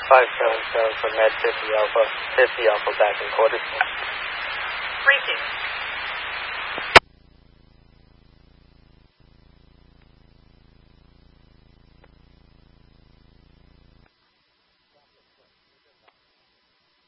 577 for Med 50 Alpha back in quarters. Briefing.